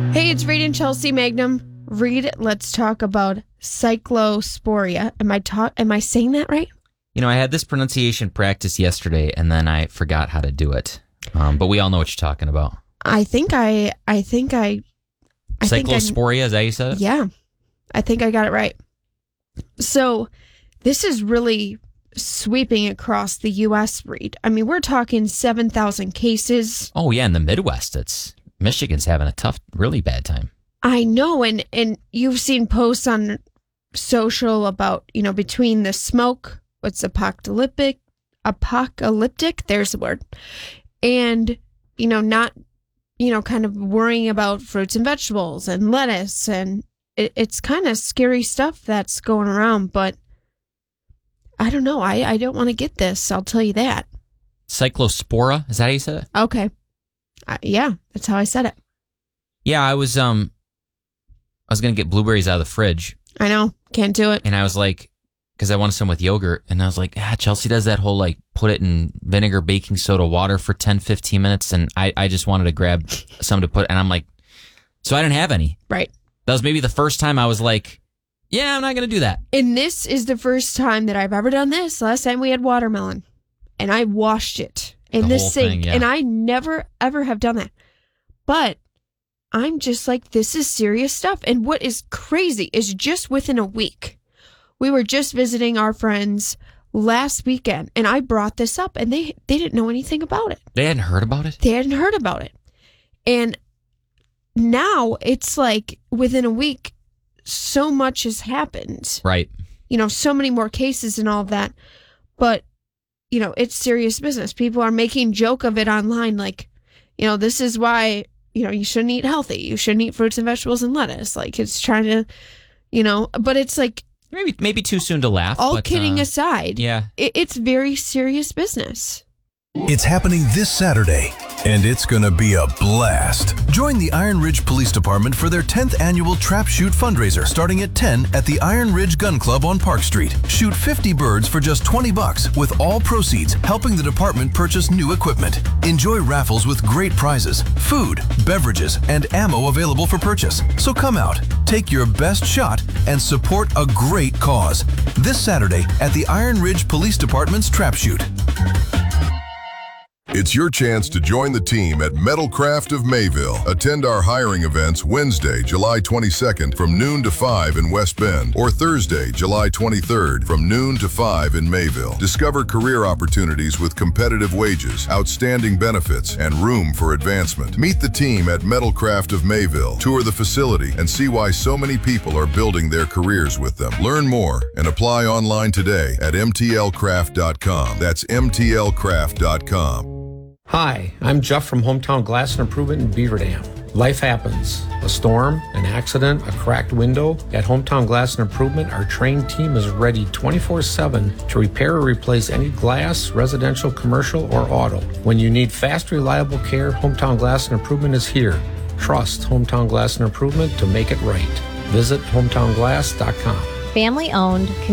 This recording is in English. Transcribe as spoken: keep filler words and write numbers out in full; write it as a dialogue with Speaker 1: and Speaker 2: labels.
Speaker 1: Hey, it's Reed and Chelsea Magnum. Reed, let's talk about cyclosporia. Am I ta- Am I saying that right?
Speaker 2: You know, I had this pronunciation practice yesterday, and then I forgot how to do it. Um, but we all know what you're talking about.
Speaker 1: I think I, I think I, I
Speaker 2: Cyclosporia,
Speaker 1: think I,
Speaker 2: is that how you said it?
Speaker 1: Yeah, I think I got it right. So, this is really sweeping across the U S, Reed. I mean, we're talking seven thousand cases.
Speaker 2: Oh, yeah, in the Midwest, it's Michigan's having a tough, really bad time.
Speaker 1: I know, and, and you've seen posts on social about, you know, between the smoke, what's apocalyptic, apocalyptic, there's the word, and, you know, not, you know, kind of worrying about fruits and vegetables and lettuce, and it, it's kind of scary stuff that's going around, but I don't know, I, I don't want to get this, I'll tell you that.
Speaker 2: Cyclospora, is that how you said it?
Speaker 1: Okay. Uh, yeah, that's how I said it.
Speaker 2: Yeah, I was um, I was gonna get blueberries out of the fridge.
Speaker 1: I know, can't do it.
Speaker 2: And I was like, because I wanted some with yogurt, and I was like, ah, Chelsea does that whole like put it in vinegar, baking soda, water for ten, fifteen minutes, and I, I just wanted to grab some to put, and I'm like, so I didn't have any.
Speaker 1: Right.
Speaker 2: That was maybe the first time I was like, yeah, I'm not gonna do that.
Speaker 1: And this is the first time that I've ever done this. Last time we had watermelon, and I washed it in the, the sink,
Speaker 2: thing, yeah.
Speaker 1: And I never ever have done that. But I'm just like, this is serious stuff. And what is crazy is just within a week, we were just visiting our friends last weekend, and I brought this up, and they they didn't know anything about it.
Speaker 2: They hadn't heard about it?
Speaker 1: They hadn't heard about it. And now it's like within a week, so much has happened.
Speaker 2: Right.
Speaker 1: You know, so many more cases and all of that. But you know, it's serious business. People are making joke of it online. Like, you know, this is why, you know, you shouldn't eat healthy. You shouldn't eat fruits and vegetables and lettuce. Like, it's trying to, you know, but it's like.
Speaker 2: Maybe maybe too soon to laugh.
Speaker 1: All
Speaker 2: but,
Speaker 1: kidding
Speaker 2: uh,
Speaker 1: aside.
Speaker 2: Yeah.
Speaker 1: It, it's very serious business.
Speaker 3: It's happening this Saturday, and it's going to be a blast. Join the Iron Ridge Police Department for their tenth annual Trap Shoot fundraiser starting at ten at the Iron Ridge Gun Club on Park Street. Shoot fifty birds for just twenty bucks, with all proceeds helping the department purchase new equipment. Enjoy raffles with great prizes, food, beverages, and ammo available for purchase. So come out, take your best shot, and support a great cause. This Saturday at the Iron Ridge Police Department's Trap Shoot.
Speaker 4: It's your chance to join the team at Metalcraft of Mayville. Attend our hiring events Wednesday, July twenty-second from noon to five in West Bend, or Thursday, July twenty-third from noon to five in Mayville. Discover career opportunities with competitive wages, outstanding benefits, and room for advancement. Meet the team at Metalcraft of Mayville. Tour the facility and see why so many people are building their careers with them. Learn more and apply online today at m t l craft dot com. That's m t l craft dot com.
Speaker 5: Hi, I'm Jeff from Hometown Glass and Improvement in Beaver Dam. Life happens. A storm, an accident, a cracked window. At Hometown Glass and Improvement, our trained team is ready twenty-four seven to repair or replace any glass, residential, commercial, or auto. When you need fast, reliable care, Hometown Glass and Improvement is here. Trust Hometown Glass and Improvement to make it right. Visit hometown glass dot com.
Speaker 6: Family owned.